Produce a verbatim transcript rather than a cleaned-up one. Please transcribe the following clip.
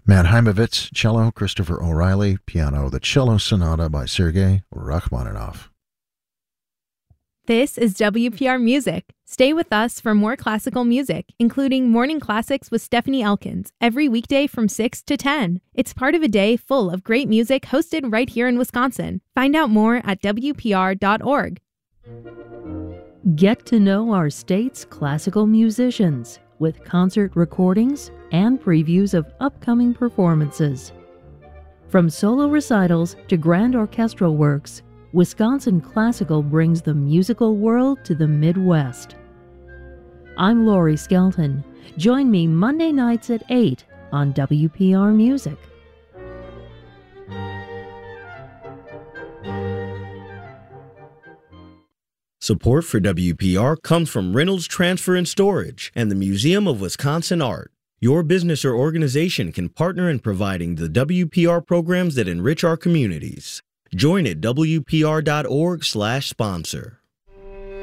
Matt Heimovitz, cello, Christopher O'Reilly, piano, the Cello Sonata by Sergei Rachmaninoff. This is W P R Music. Stay with us for more classical music, including Morning Classics with Stephanie Elkins, every weekday from six to ten. It's part of a day full of great music hosted right here in Wisconsin. Find out more at W P R dot org. Get to know our state's classical musicians with concert recordings and previews of upcoming performances. From solo recitals to grand orchestral works, Wisconsin Classical brings the musical world to the Midwest. I'm Lori Skelton. Join me Monday nights at eight on W P R Music. Support for W P R comes from Reynolds Transfer and Storage and the Museum of Wisconsin Art. Your business or organization can partner in providing the W P R programs that enrich our communities. Join at W P R dot org slash sponsor.